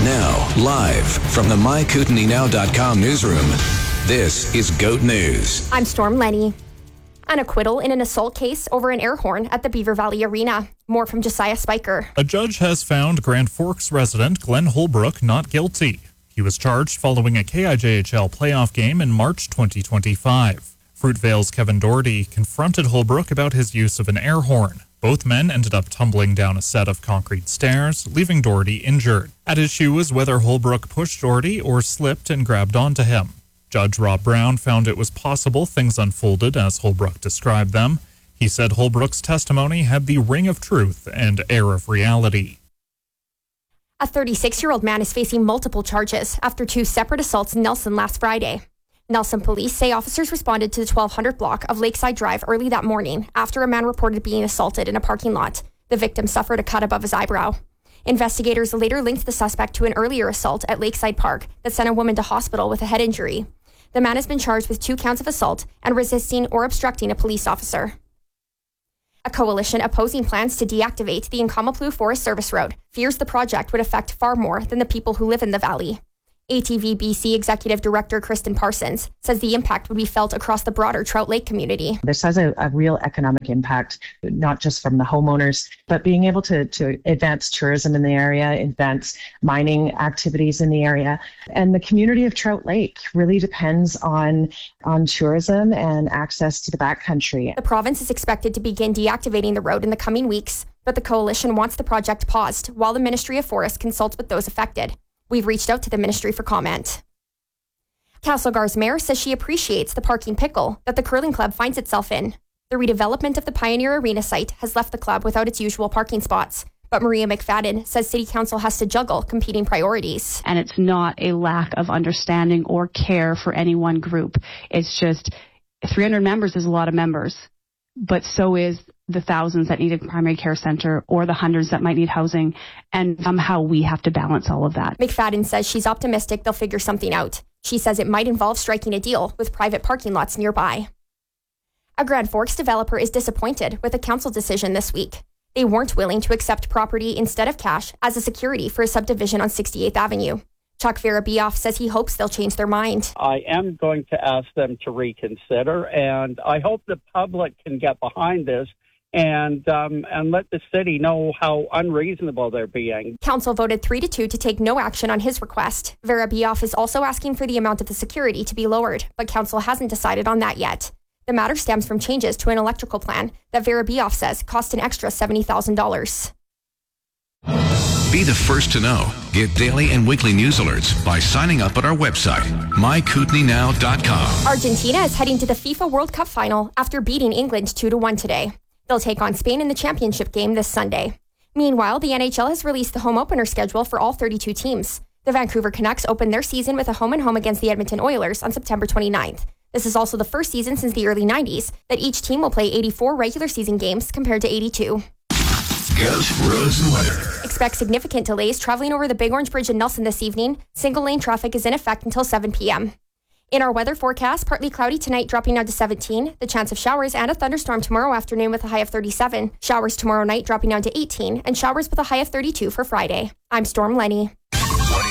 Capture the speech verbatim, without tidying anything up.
Now, live from the my kootenai now dot com newsroom, this is GOAT News. I'm Storm Lenny. An acquittal in an assault case over an air horn at the Beaver Valley Arena. More from Josiah Spiker. A judge has found Grand Forks resident Glenn Holbrook not guilty. He was charged following a K I J H L playoff game in March twenty twenty-five. Fruitvale's Kevin Doherty confronted Holbrook about his use of an air horn. Both men ended up tumbling down a set of concrete stairs, leaving Doherty injured. At issue is whether Holbrook pushed Doherty or slipped and grabbed onto him. Judge Rob Brown found it was possible things unfolded as Holbrook described them. He said Holbrook's testimony had the ring of truth and air of reality. A thirty-six-year-old man is facing multiple charges after two separate assaults in Nelson last Friday. Nelson police say officers responded to the twelve hundred block of Lakeside Drive early that morning after a man reported being assaulted in a parking lot. The victim suffered a cut above his eyebrow. Investigators later linked the suspect to an earlier assault at Lakeside Park that sent a woman to hospital with a head injury. The man has been charged with two counts of assault and resisting or obstructing a police officer. A coalition opposing plans to deactivate the Nkamaplu Forest Service Road fears the project would affect far more than the people who live in the valley. A T V B C Executive Director Kristen Parsons says the impact would be felt across the broader Trout Lake community. This has a, a real economic impact, not just from the homeowners, but being able to, to advance tourism in the area, advance mining activities in the area. And the community of Trout Lake really depends on, on tourism and access to the backcountry. The province is expected to begin deactivating the road in the coming weeks, but the coalition wants the project paused while the Ministry of Forests consults with those affected. We've reached out to the ministry for comment. Castlegar's mayor says she appreciates the parking pickle that the curling club finds itself in. The redevelopment of the Pioneer Arena site has left the club without its usual parking spots. But Maria McFadden says City Council has to juggle competing priorities. And it's not a lack of understanding or care for any one group. It's just three hundred members is a lot of members, but so is the thousands that need a primary care center or the hundreds that might need housing, and somehow we have to balance all of that. McFadden says she's optimistic they'll figure something out. She says it might involve striking a deal with private parking lots nearby. A Grand Forks developer is disappointed with a council decision this week. They weren't willing to accept property instead of cash as a security for a subdivision on sixty-eighth Avenue. Chuck Verabioff says he hopes they'll change their mind. I am going to ask them to reconsider, and I hope the public can get behind this and um, and let the city know how unreasonable they're being. Council voted three to two to take no action on his request. Verabioff is also asking for the amount of the security to be lowered, but council hasn't decided on that yet. The matter stems from changes to an electrical plan that Verabioff says cost an extra seventy thousand dollars. Be the first to know. Get daily and weekly news alerts by signing up at our website, my kootenai now dot com. Argentina is heading to the FIFA World Cup final after beating England two to one today. They'll take on Spain in the championship game this Sunday. Meanwhile, the N H L has released the home opener schedule for all thirty-two teams. The Vancouver Canucks opened their season with a home and home against the Edmonton Oilers on September twenty-ninth. This is also the first season since the early nineties that each team will play eighty-four regular season games compared to eighty-two. GOAT roads and weather. Expect significant delays traveling over the Big Orange Bridge in Nelson this evening. Single lane traffic is in effect until seven p.m. In our weather forecast, partly cloudy tonight, dropping down to seventeen. The chance of showers and a thunderstorm tomorrow afternoon with a high of thirty-seven. Showers tomorrow night dropping down to eighteen, and showers with a high of thirty-two for Friday. I'm Storm Lenny.